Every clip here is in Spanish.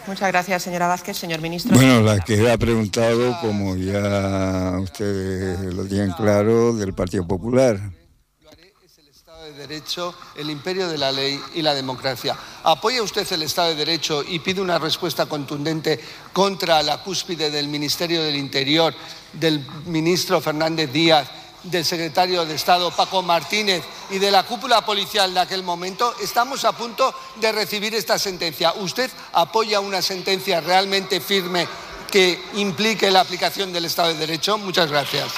Muchas gracias, señora Vázquez. Señor ministro. Bueno, la que ha preguntado, como ya ustedes lo tienen claro, del Partido Popular. El Estado de Derecho, el imperio de la ley y la democracia. ¿Apoya usted el Estado de Derecho y pide una respuesta contundente contra la cúspide del Ministerio del Interior, del ministro Fernández Díaz, del secretario de Estado Paco Martínez y de la cúpula policial de aquel momento? Estamos a punto de recibir esta sentencia. ¿Usted apoya una sentencia realmente firme que implique la aplicación del Estado de Derecho? Muchas gracias.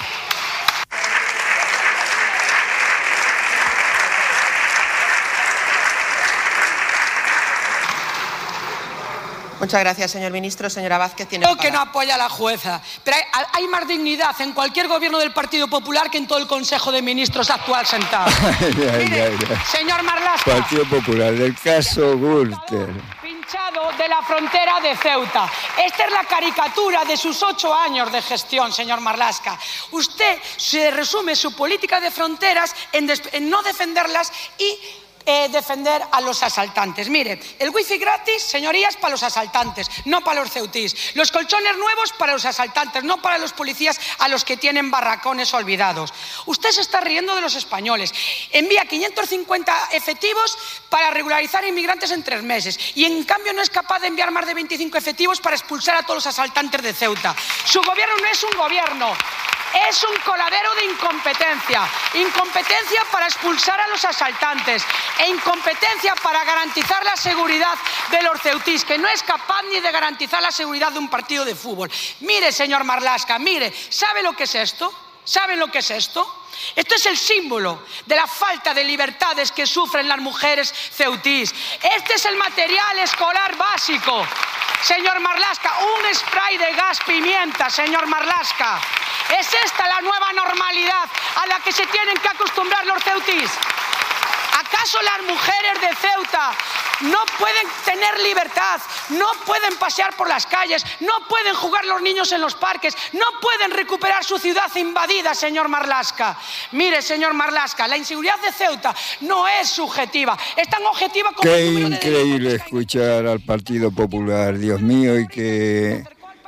Muchas gracias, señor ministro. Señora Vázquez tiene Creo que no apoya a la jueza, pero hay más dignidad en cualquier gobierno del Partido Popular que en todo el Consejo de Ministros actual sentado. Mire, señor Marlaska. Partido Popular, del caso Gürtel. Pinchado de la frontera de Ceuta. Esta es la caricatura de sus 8 años de gestión, señor Marlaska. Usted se resume su política de fronteras en no defenderlas y defender a los asaltantes. Mire, el wifi gratis, señorías, para los asaltantes, no para los ceutís. Los colchones nuevos para los asaltantes, no para los policías a los que tienen barracones olvidados. Usted se está riendo de los españoles. Envía 550 efectivos para regularizar inmigrantes en 3 meses y en cambio no es capaz de enviar más de 25 efectivos para expulsar a todos los asaltantes de Ceuta. Su gobierno no es un gobierno. Es un coladero de incompetencia. Incompetencia para expulsar a los asaltantes e incompetencia para garantizar la seguridad de los ceutís, que no es capaz ni de garantizar la seguridad de un partido de fútbol. Mire, señor Marlaska, mire, ¿sabe lo que es esto? ¿Saben lo que es esto? Esto es el símbolo de la falta de libertades que sufren las mujeres ceutís. Este es el material escolar básico. Señor Marlaska, un spray de gas pimienta, señor Marlaska. ¿Es esta la nueva normalidad a la que se tienen que acostumbrar los ceutís? ¿Acaso las mujeres de Ceuta no pueden tener libertad, no pueden pasear por las calles, no pueden jugar los niños en los parques, no pueden recuperar su ciudad invadida, señor Marlaska? Mire, señor Marlaska, la inseguridad de Ceuta no es subjetiva, es tan objetiva como Qué el número de increíble escuchar al Partido Popular, Dios mío, y que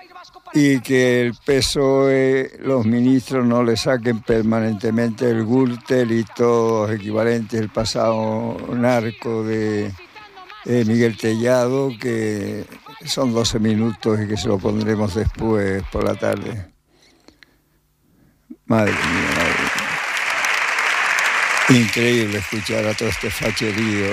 el PSOE, los ministros no le saquen permanentemente el Gürtel y todos los equivalentes, el pasado narco de Miguel Tellado, que son 12 minutos y que se lo pondremos después por la tarde. Madre mía, madre mía. Increíble escuchar a todo este facherío.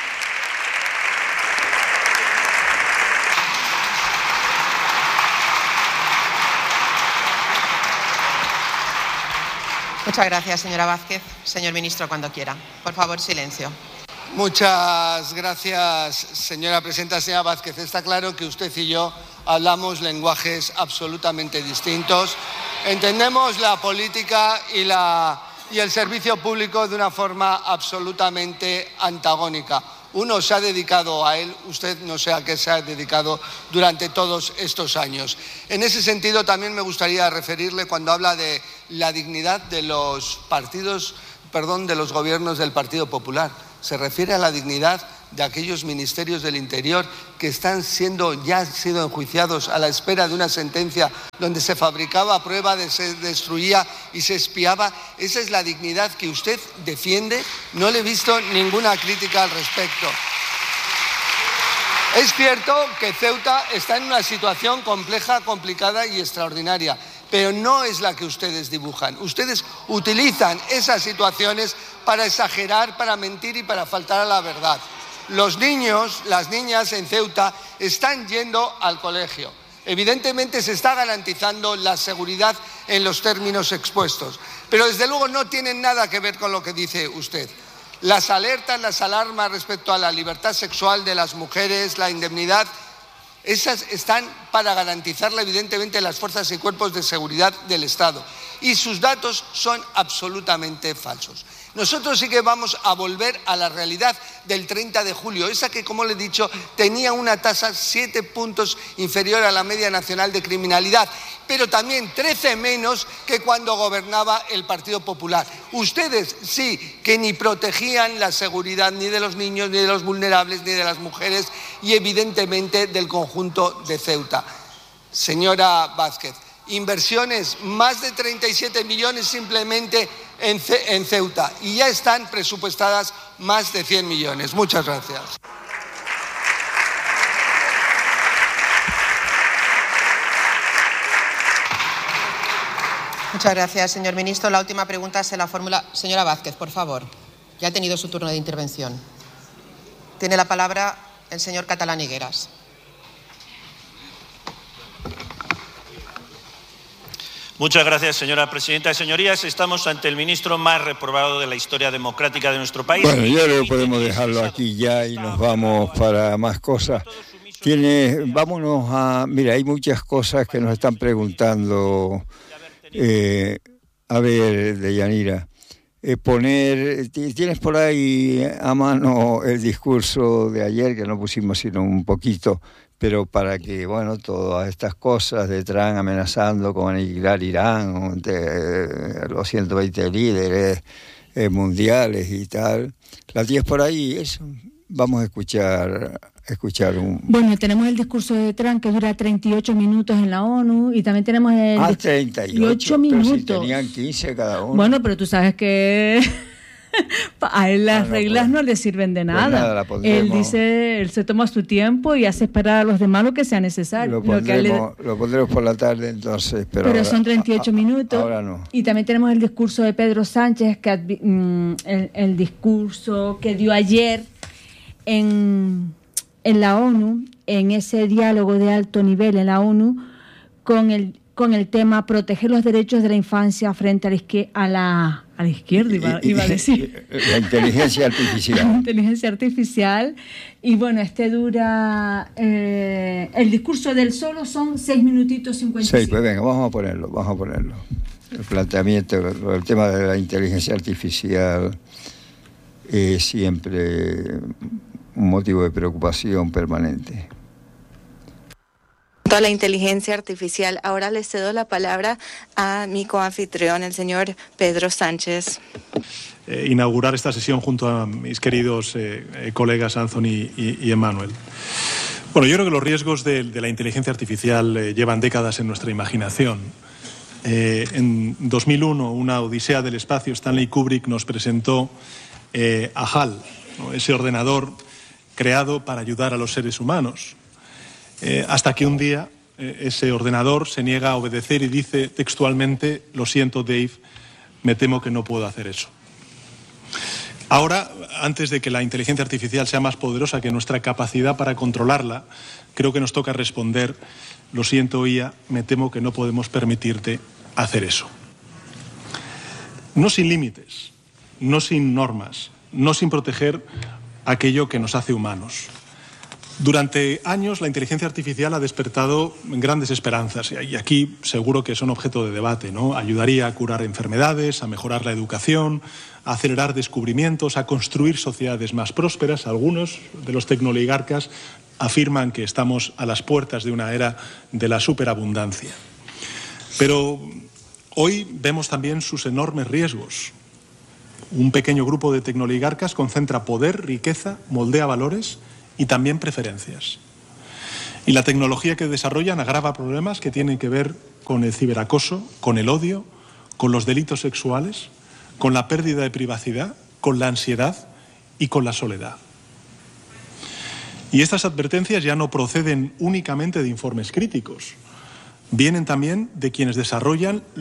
Muchas gracias, señora Vázquez. Señor ministro, cuando quiera. Por favor, silencio. Muchas gracias, señora presidenta. Señora Vázquez, está claro que usted y yo hablamos lenguajes absolutamente distintos. Entendemos la política y el servicio público de una forma absolutamente antagónica. Uno se ha dedicado a él, usted no sé a qué se ha dedicado durante todos estos años. En ese sentido también me gustaría referirle, cuando habla de la dignidad de los de los gobiernos del Partido Popular, se refiere a la dignidad de aquellos ministerios del Interior que ya han sido enjuiciados a la espera de una sentencia donde se fabricaba prueba, se destruía y se espiaba. Esa es la dignidad que usted defiende. No le he visto ninguna crítica al respecto. Es cierto que Ceuta está en una situación compleja, complicada y extraordinaria, pero no es la que ustedes dibujan. Ustedes utilizan esas situaciones para exagerar, para mentir y para faltar a la verdad. Los niños, las niñas en Ceuta están yendo al colegio. Evidentemente se está garantizando la seguridad en los términos expuestos, pero desde luego no tienen nada que ver con lo que dice usted. Las alertas, las alarmas respecto a la libertad sexual de las mujeres, la indemnidad, esas están para garantizarla evidentemente las fuerzas y cuerpos de seguridad del Estado. y sus datos son absolutamente falsos. Nosotros sí que vamos a volver a la realidad del 30 de julio, esa que, como le he dicho, tenía una tasa 7 puntos inferior a la media nacional de criminalidad, pero también 13 menos que cuando gobernaba el Partido Popular. Ustedes sí que ni protegían la seguridad ni de los niños, ni de los vulnerables, ni de las mujeres y evidentemente del conjunto de Ceuta. Señora Vázquez, inversiones, más de 37 millones simplemente en Ceuta y ya están presupuestadas más de 100 millones. Muchas gracias. Muchas gracias, señor ministro. La última pregunta se la formula señora Vázquez, por favor. Ya ha tenido su turno de intervención. Tiene la palabra el señor Catalán Higueras. Muchas gracias, señora presidenta. Señorías, estamos ante el ministro más reprobado de la historia democrática de nuestro país. Bueno, yo creo que podemos dejarlo aquí ya y nos vamos para más cosas. Vámonos a... Mira, hay muchas cosas que nos están preguntando. A ver, Deyanira, tienes por ahí a mano el discurso de ayer, que no pusimos sino un poquito, pero para que, bueno, todas estas cosas de Trump amenazando con aniquilar Irán, los 120 líderes mundiales y tal, ¿la tienes por ahí? Eso, vamos a escuchar un... Bueno, tenemos el discurso de Trump que dura 38 minutos en la ONU y también tenemos el... 38 minutos. Pero si tenían 15 cada uno. Bueno, pero tú sabes que a él las reglas no le sirven de nada. Él se toma su tiempo y hace esperar a los demás lo que sea necesario. Lo pondremos por la tarde entonces. Pero ahora, son 38 minutos. Ahora no. Y también tenemos el discurso de Pedro Sánchez, el discurso que dio ayer en la ONU, en ese diálogo de alto nivel en la ONU, con el tema proteger los derechos de la infancia frente a la izquierda, iba a decir. La inteligencia artificial. La inteligencia artificial. Y bueno, dura... el discurso del solo son 6 minutitos 55. Sí, pues venga, vamos a ponerlo. El planteamiento, el tema de la inteligencia artificial es siempre un motivo de preocupación permanente. La inteligencia artificial. Ahora le cedo la palabra a mi coanfitrión, el señor Pedro Sánchez. Inaugurar esta sesión junto a mis queridos colegas Anthony y Emmanuel. Bueno, yo creo que los riesgos de la inteligencia artificial llevan décadas en nuestra imaginación. En 2001, una odisea del espacio, Stanley Kubrick nos presentó a HAL, ¿no? Ese ordenador creado para ayudar a los seres humanos. Hasta que un día ese ordenador se niega a obedecer y dice textualmente: lo siento, Dave, me temo que no puedo hacer eso. Ahora, antes de que la inteligencia artificial sea más poderosa que nuestra capacidad para controlarla, creo que nos toca responder: lo siento, IA, me temo que no podemos permitirte hacer eso. No sin límites, no sin normas, no sin proteger aquello que nos hace humanos. Durante años la inteligencia artificial ha despertado grandes esperanzas y aquí seguro que son objeto de debate, ¿no? Ayudaría a curar enfermedades, a mejorar la educación, a acelerar descubrimientos, a construir sociedades más prósperas. Algunos de los tecnooligarcas afirman que estamos a las puertas de una era de la superabundancia. Pero hoy vemos también sus enormes riesgos. Un pequeño grupo de tecnooligarcas concentra poder, riqueza, moldea valores y también preferencias. Y la tecnología que desarrollan agrava problemas que tienen que ver con el ciberacoso, con el odio, con los delitos sexuales, con la pérdida de privacidad, con la ansiedad y con la soledad. Y estas advertencias ya no proceden únicamente de informes críticos, vienen también de quienes desarrollan